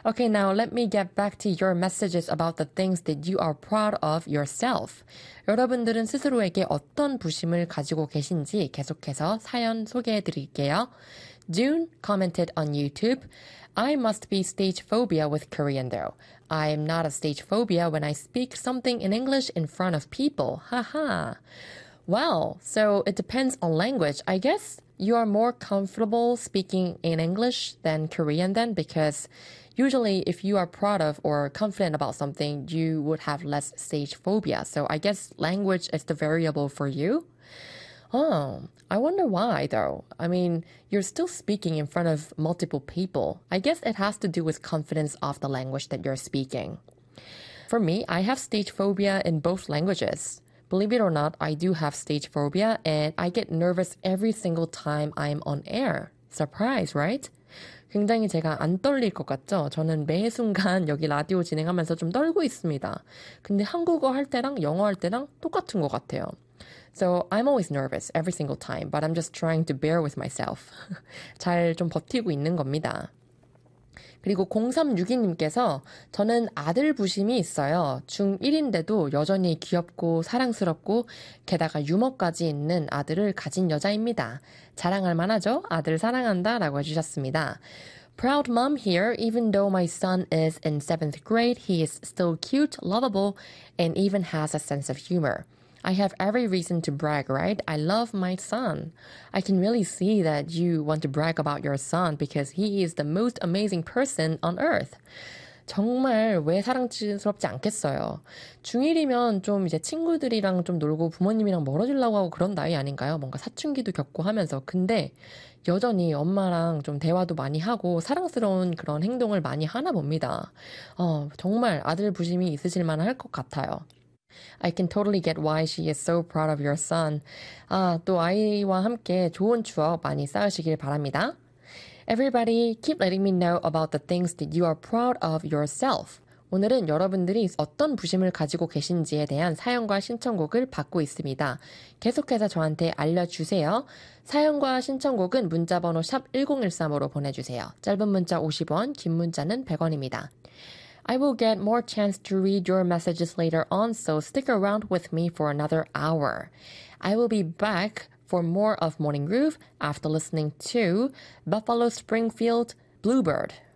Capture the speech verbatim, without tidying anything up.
Okay, now let me get back to your messages about the things that you are proud of yourself. 여러분들은 스스로에게 어떤 부심을 가지고 계신지 계속해서 사연 소개해 드릴게요. June commented on YouTube, I must be stage phobia with Korean though. I am not a stage phobia when I speak something in English in front of people. Haha. Well, so it depends on language. I guess you are more comfortable speaking in English than Korean then, because usually if you are proud of or confident about something, you would have less stage phobia. So I guess language is the variable for you. Oh, I wonder why though. I mean, you're still speaking in front of multiple people. I guess it has to do with confidence of the language that you're speaking. For me, I have stage phobia in both languages. Believe it or not, I do have stage phobia and I get nervous every single time I'm on air. Surprise, right? 굉장히 제가 안 떨릴 것 같죠? 저는 매 순간 여기 라디오 진행하면서 좀 떨고 있습니다. 근데 한국어 할 때랑 영어 할 때랑 똑같은 것 같아요. So I'm always nervous every single time, but I'm just trying to bear with myself. 잘 좀 버티고 있는 겁니다. 그리고 공삼육이 님께서 저는 아들 부심이 있어요. 중일인데도 여전히 귀엽고 사랑스럽고 게다가 유머까지 있는 아들을 가진 여자입니다. 자랑할 만하죠? 아들 사랑한다 라고 해주셨습니다. Proud mom here, even though my son is in seventh grade, he is still cute, lovable, and even has a sense of humor. I have every reason to brag, right? I love my son. I can really see that you want to brag about your son because he is the most amazing person on earth. 정말 왜 사랑스럽지 않겠어요. 중일이면 좀 이제 친구들이랑 좀 놀고 부모님이랑 멀어지려고 하고 그런 나이 아닌가요? 뭔가 사춘기도 겪고 하면서. 근데 여전히 엄마랑 좀 대화도 많이 하고 사랑스러운 그런 행동을 많이 하나 봅니다. 어, 정말 아들 부심이 있으실 만할 것 같아요. I can totally get why she is so proud of your son. 아, 또 아이와 함께 좋은 추억 많이 쌓으시길 바랍니다. Everybody, keep letting me know about the things that you are proud of yourself. 오늘은 여러분들이 어떤 부심을 가지고 계신지에 대한 사연과 신청곡을 받고 있습니다. 계속해서 저한테 알려주세요. 사연과 신청곡은 문자번호 샵 일공일삼으로 보내주세요. 짧은 문자 오십 원, 긴 문자는 백 원입니다. I will get more chance to read your messages later on, so stick around with me for another hour. I will be back for more of Morning Groove after listening to Buffalo Springfield Bluebird.